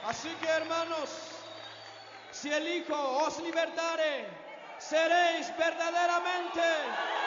Así que, hermanos, si el Hijo os libertare, seréis verdaderamente